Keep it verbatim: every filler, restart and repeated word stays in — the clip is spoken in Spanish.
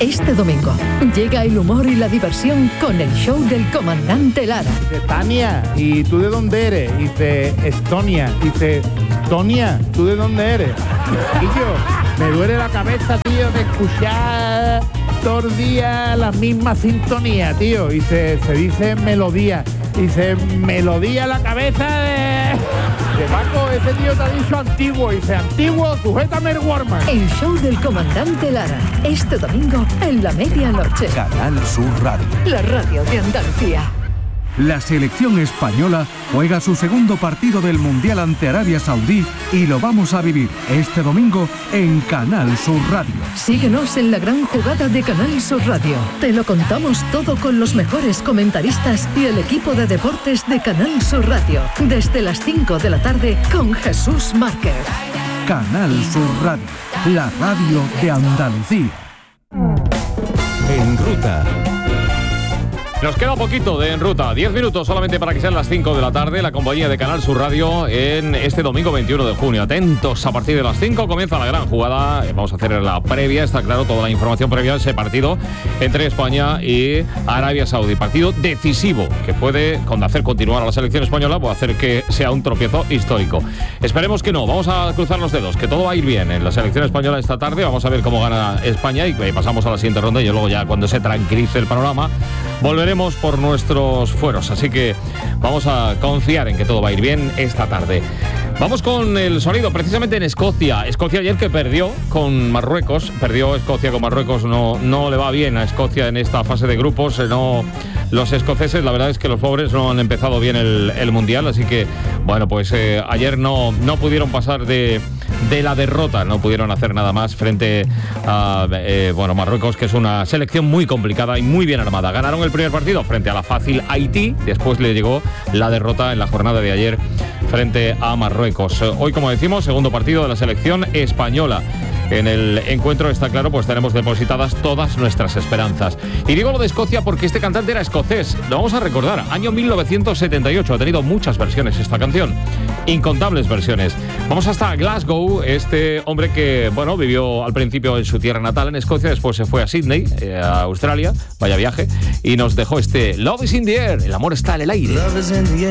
Este domingo llega el humor y la diversión con el show del comandante Lara. Dice, Tania, ¿y tú de dónde eres? Dice, Estonia. Dice, Tonia, ¿tú de dónde eres? Y yo, me duele la cabeza, tío, de escuchar todo el día la misma sintonía, tío. Y se, se dice melodía. Dice, melodía en la cabeza de... De Paco, ese tío te ha dicho antiguo. Dice, antiguo, sujétame el Warman. El show del comandante Lara. Este domingo en la medianoche. Canal Sur Radio. La radio de Andalucía. La selección española juega su segundo partido del Mundial ante Arabia Saudí y lo vamos a vivir este domingo en Canal Sur Radio. Síguenos en la gran jugada de Canal Sur Radio. Te lo contamos todo con los mejores comentaristas y el equipo de deportes de Canal Sur Radio. Desde las cinco de la tarde con Jesús Márquez. Canal Sur Radio, la radio de Andalucía. En ruta. Nos queda un poquito de En Ruta, diez minutos solamente para que sean las cinco de la tarde, la compañía de Canal Sur Radio en este domingo veintiuno de junio. Atentos, a partir de las cinco comienza la gran jugada. Vamos a hacer la previa, está claro, toda la información previa de ese partido entre España y Arabia Saudí. Partido decisivo que puede, con hacer continuar a la selección española, puede hacer que sea un tropiezo histórico. Esperemos que no, vamos a cruzar los dedos, que todo va a ir bien en la selección española esta tarde. Vamos a ver cómo gana España y pasamos a la siguiente ronda y luego ya cuando se tranquilice el panorama volveremos por nuestros fueros, así que vamos a confiar en que todo va a ir bien esta tarde. Vamos con el sonido, precisamente en Escocia. Escocia ayer que perdió con Marruecos, perdió Escocia con Marruecos, no, no le va bien a Escocia en esta fase de grupos, no, los escoceses, la verdad es que los pobres no han empezado bien el, el Mundial, así que, bueno, pues eh, ayer no, no pudieron pasar de, de la derrota, no pudieron hacer nada más frente a, eh, bueno, Marruecos, que es una selección muy complicada y muy bien armada. Ganaron el primer partido frente a la fácil Haití, después le llegó la derrota en la jornada de ayer frente a Marruecos. Hoy, como decimos, segundo partido de la selección española. En el encuentro, está claro, pues tenemos depositadas todas nuestras esperanzas. Y digo lo de Escocia porque este cantante era escocés. Lo vamos a recordar, año mil novecientos setenta y ocho. Ha tenido muchas versiones esta canción, incontables versiones. Vamos hasta Glasgow, este hombre que, bueno, vivió al principio en su tierra natal, en Escocia, después se fue a Sydney, eh, a Australia, vaya viaje, y nos dejó este Love is in the air, el amor está en el aire.